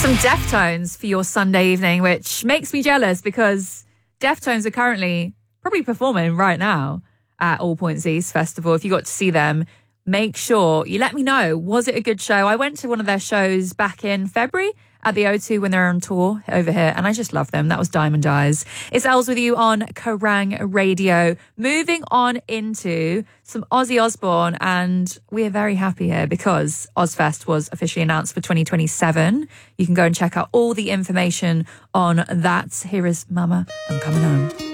Some Deftones for your Sunday evening, which makes me jealous because Deftones are currently probably performing right now at All Points East Festival. If you got to see them, make sure you let me know. Was it a good show? I went to one of their shows back in February at the O2 when they were on tour over here, and I just love them. That was Diamond Eyes. It's Els with you on Kerrang Radio. Moving on into some Ozzy Osbourne, and we are very happy here because Ozfest was officially announced for 2027. You can go and check out all the information on that. Here is Mama, I'm Coming Home.